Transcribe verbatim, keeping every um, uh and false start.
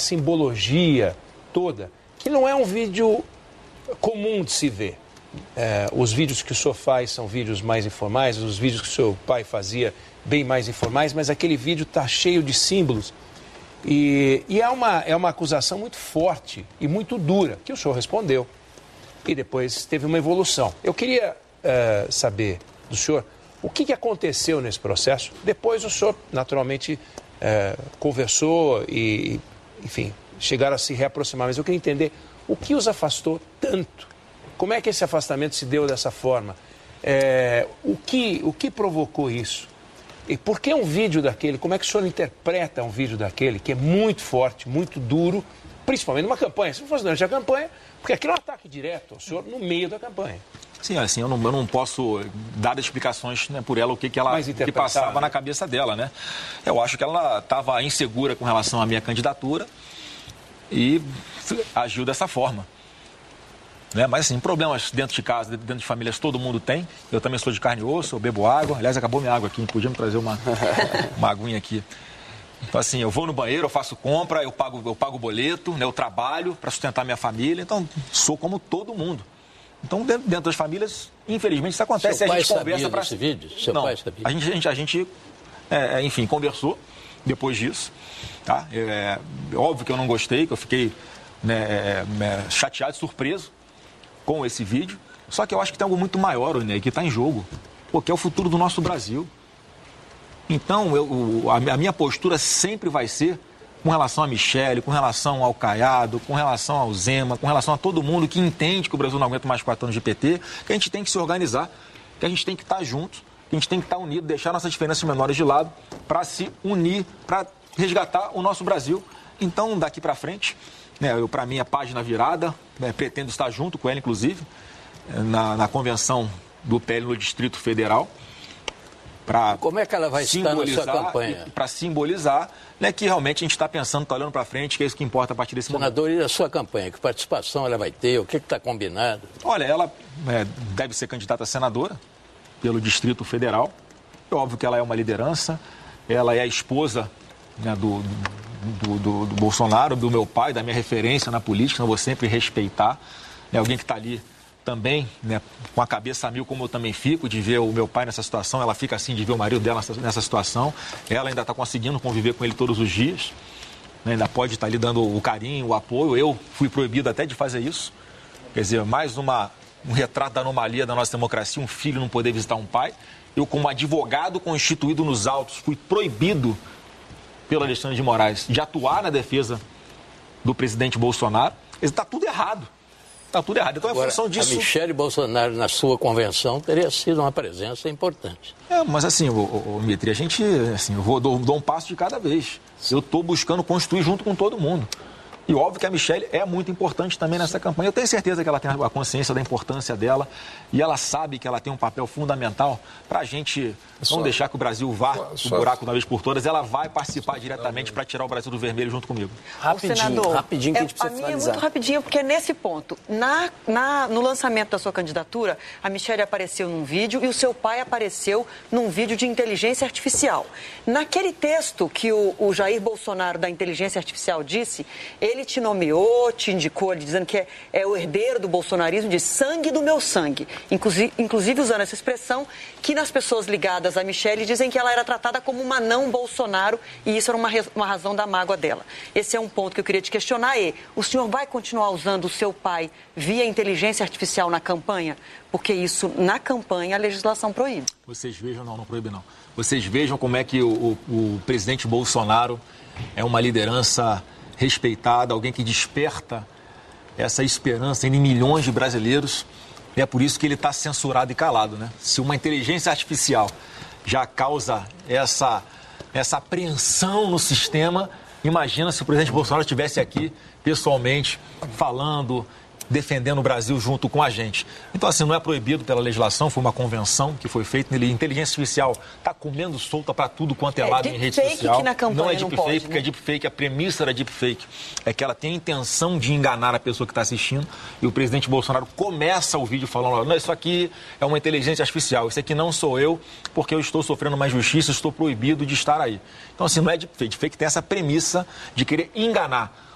simbologia toda, que não é um vídeo comum de se ver. É, os vídeos que o senhor faz são vídeos mais informais, os vídeos que o seu pai fazia bem mais informais, mas aquele vídeo está cheio de símbolos. E, e é, uma, é uma acusação muito forte e muito dura, que o senhor respondeu. E depois teve uma evolução. Eu queria uh, saber do senhor o que, que aconteceu nesse processo. Depois o senhor, naturalmente, uh, conversou e, enfim, chegaram a se reaproximar. Mas eu queria entender o que os afastou tanto. Como é que esse afastamento se deu dessa forma? É, o, que, o que provocou isso? E por que um vídeo daquele? Como é que o senhor interpreta um vídeo daquele que é muito forte, muito duro, principalmente numa campanha? Se não fosse durante a campanha, porque aquilo é um ataque direto ao senhor no meio da campanha. Sim, assim, eu não, eu não posso dar explicações, né, por ela, o que, que ela que passava, né, na cabeça dela, né? Eu acho que ela estava insegura com relação à minha candidatura e agiu dessa forma. Né? Mas, assim, problemas dentro de casa, dentro de famílias, todo mundo tem. Eu também sou de carne e osso, eu bebo água. Aliás, acabou minha água aqui, podia me trazer uma, uma aguinha aqui. Então, assim, eu vou no banheiro, eu faço compra, eu pago, eu pago boleto, né? Eu trabalho para sustentar minha família. Então, sou como todo mundo. Então, dentro, dentro das famílias, infelizmente, isso acontece. Seu a pai gente conversa para esse vídeo? Seu Não, pai sabia? A gente, a gente, a gente é, enfim, conversou depois disso. Tá? É, é óbvio que eu não gostei, que eu fiquei, né, é, chateado e surpreso com esse vídeo. Só que eu acho que tem algo muito maior, né, que está em jogo, porque é o futuro do nosso Brasil. Então, eu, a minha postura sempre vai ser com relação a Michele, com relação ao Caiado, com relação ao Zema, com relação a todo mundo que entende que o Brasil não aguenta mais quatro anos de P T, que a gente tem que se organizar, que a gente tem que estar junto, que a gente tem que estar unido, deixar nossas diferenças menores de lado para se unir, para resgatar o nosso Brasil. Então, daqui para frente, né, eu, para mim, a página virada, né, pretendo estar junto com ela, inclusive, na, na convenção do P L no Distrito Federal. Pra Como é que ela vai estar na sua campanha? Para simbolizar, né, que realmente a gente está pensando, está olhando para frente, que é isso que importa a partir desse Senador, momento. e a sua campanha? Que participação ela vai ter? O que está combinado? Olha, ela é, deve ser candidata a senadora pelo Distrito Federal. É óbvio que ela é uma liderança, ela é a esposa, né, do, do, do, do Bolsonaro, do meu pai, da minha referência na política, eu vou sempre respeitar. É alguém que está ali também, né, com a cabeça a mil, como eu também fico, de ver o meu pai nessa situação. Ela fica assim, de ver o marido dela nessa, nessa situação. Ela ainda está conseguindo conviver com ele todos os dias, né, ainda pode estar ali dando o carinho, o apoio. Eu fui proibido até de fazer isso. Quer dizer, mais uma, um retrato da anomalia da nossa democracia, um filho não poder visitar um pai. Eu, como advogado constituído nos autos, fui proibido pelo Alexandre de Moraes de atuar na defesa do presidente Bolsonaro. Está tudo errado. Está tudo errado. Então, Agora, é função disso. A Michele Bolsonaro, na sua convenção, teria sido uma presença importante. É, mas assim, o, o, Mitri, a gente, assim, eu vou, dou, dou um passo de cada vez. Eu estou buscando construir junto com todo mundo. E óbvio que a Michele é muito importante também nessa campanha. Eu tenho certeza que ela tem a consciência da importância dela e ela sabe que ela tem um papel fundamental para a gente não deixar que o Brasil vá o buraco de uma vez por todas. Ela vai participar diretamente para tirar o Brasil do vermelho junto comigo. Rapidinho, senador, rapidinho que a gente precisa é, finalizar. A minha é muito rapidinho, porque nesse ponto, na, na, no lançamento da sua candidatura, a Michele apareceu num vídeo e o seu pai apareceu num vídeo de inteligência artificial. Naquele texto que o, o Jair Bolsonaro da inteligência artificial disse, ele te nomeou, te indicou, dizendo que é, é o herdeiro do bolsonarismo, de sangue do meu sangue. Inclusive, inclusive usando essa expressão que nas pessoas ligadas a Michele dizem que ela era tratada como uma não Bolsonaro e isso era uma, uma razão da mágoa dela. Esse é um ponto que eu queria te questionar. E o senhor vai continuar usando o seu pai via inteligência artificial na campanha? Porque isso, na campanha, a legislação proíbe. Vocês vejam, não, não proíbe não. Vocês vejam como é que o, o, o presidente Bolsonaro é uma liderança respeitada, alguém que desperta essa esperança em milhões de brasileiros. E é por isso que ele está censurado e calado, né? Se uma inteligência artificial já causa essa, essa apreensão no sistema, imagina se o presidente Bolsonaro estivesse aqui pessoalmente falando, defendendo o Brasil junto com a gente. Então, assim, não é proibido pela legislação, foi uma convenção que foi feita. A inteligência artificial está comendo solta para tudo quanto é, é lado em rede social. Que na campanha não é deepfake, não pode, porque né? é deepfake, a premissa da deepfake é que ela tem a intenção de enganar a pessoa que está assistindo. E o presidente Bolsonaro começa o vídeo falando, não, isso aqui é uma inteligência artificial, isso aqui não sou eu, porque eu estou sofrendo uma injustiça, estou proibido de estar aí. Então, assim, não é deepfake. Deepfake tem essa premissa de querer enganar